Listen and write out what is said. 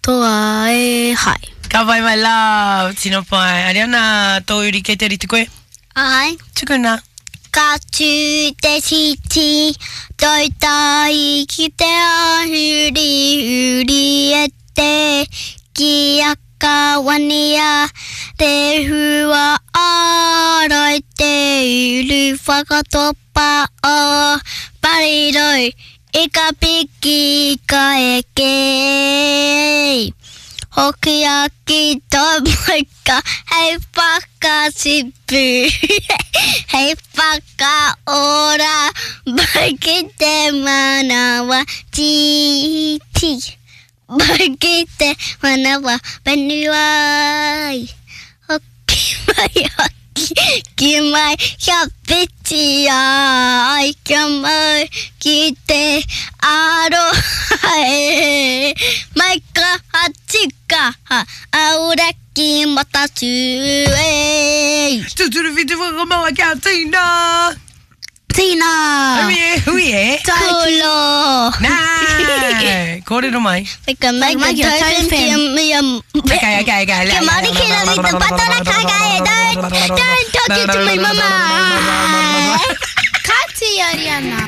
Koae hai. Ka vai my love. Tino pai. Ariana, tō uri kei te rite koe? Ai. Tukuna. Ka tū te titi, toi tai ki te ahuri e te ki a ka wania, te hua arai te uru whakatopa o pariroi, I ka piki ka eke. Hoki aki tō maika, hei whakasipu. Hei whakaora, mai te manawa titi. Mai te manawa penuai. Hoki mai hoki, ki mai kia piti ai, kia mai ki te arohae. Mai ka hatika, aura ki matatu e. Tuturu whitu whakamaua kia Tina. Tina. Hui e? Kulo. Nā. Kōrero mai. Pika mai ka tōren kia mia. Okay. Kia mari ki na rita patara kagae. Don't talk to my mama. Kati Ariana.